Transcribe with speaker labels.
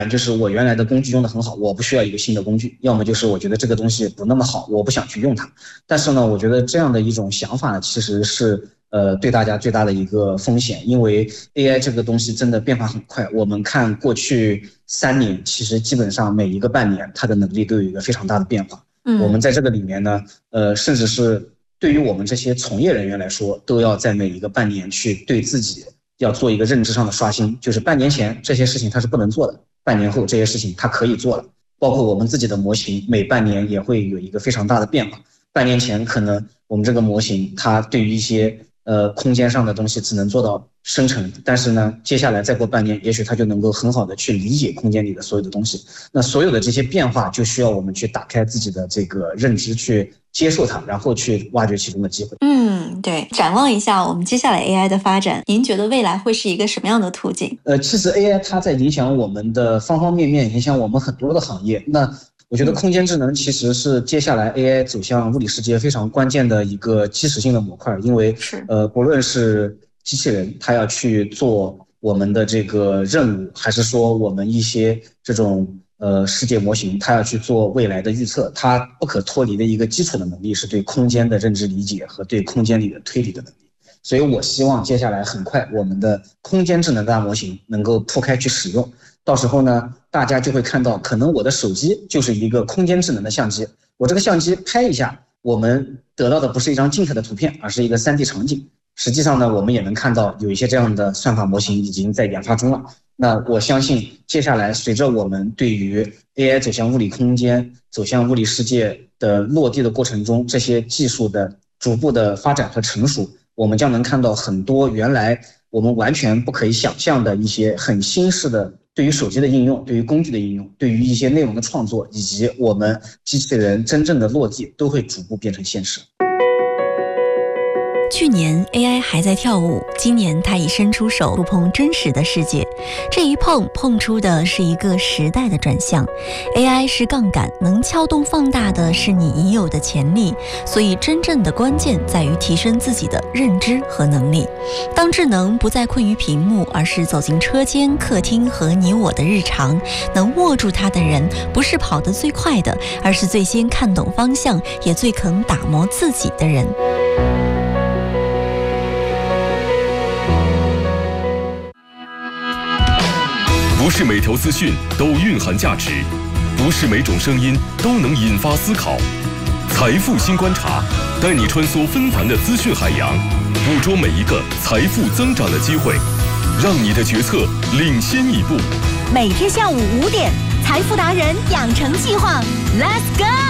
Speaker 1: 就是我原来的工具用得很好，我不需要一个新的工具，要么就是我觉得这个东西不那么好，我不想去用它。但是呢，我觉得这样的一种想法呢，其实是对大家最大的一个风险，因为 AI 这个东西真的变化很快。我们看过去3年，其实基本上每一个半年，它的能力都有一个非常大的变化。我们在这个里面呢，甚至是对于我们这些从业人员来说，都要在每一个半年去对自己要做一个认知上的刷新，就是半年前这些事情它是不能做的，半年后这些事情它可以做了。包括我们自己的模型每半年也会有一个非常大的变化。半年前可能我们这个模型它对于一些空间上的东西只能做到生成，但是呢，接下来再过半年，也许它就能够很好的去理解空间里的所有的东西。那所有的这些变化，就需要我们去打开自己的这个认知，去接受它，然后去挖掘其中的机会。
Speaker 2: 对。展望一下我们接下来 AI 的发展，您觉得未来会是一个什么样的途径？
Speaker 1: 其实 AI 它在影响我们的方方面面，影响我们很多的行业。那我觉得空间智能其实是接下来 AI 走向物理世界非常关键的一个基石性的模块，因为不论是机器人它要去做我们的这个任务，还是说我们一些这种世界模型它要去做未来的预测，它不可脱离的一个基础的能力是对空间的认知理解和对空间里的推理的能力。所以我希望接下来很快我们的空间智能大模型能够铺开去使用，到时候呢，大家就会看到，可能我的手机就是一个空间智能的相机，我这个相机拍一下，我们得到的不是一张静态的图片，而是一个3D 场景。实际上呢，我们也能看到有一些这样的算法模型已经在研发中了。那我相信接下来随着我们对于 AI 走向物理空间、走向物理世界的落地的过程中，这些技术的逐步的发展和成熟，我们将能看到很多原来我们完全不可以想象的一些很新式的对于手机的应用，对于工具的应用，对于一些内容的创作，以及我们机器人真正的落地，都会逐步变成现实。
Speaker 2: 去年 AI 还在跳舞，今年它已伸出手触碰真实的世界。这一碰出的是一个时代的转向。AI 是杠杆，能撬动放大的是你已有的潜力，所以真正的关键在于提升自己的认知和能力。当智能不再困于屏幕，而是走进车间、客厅和你我的日常，能握住它的人，不是跑得最快的，而是最先看懂方向，也最肯打磨自己的人。
Speaker 3: 不是每条资讯都蕴含价值，不是每种声音都能引发思考。财富新观察，带你穿梭纷繁的资讯海洋，捕捉每一个财富增长的机会，让你的决策领先一步。
Speaker 4: 每天下午5点，财富达人养成计划 ，Let's go！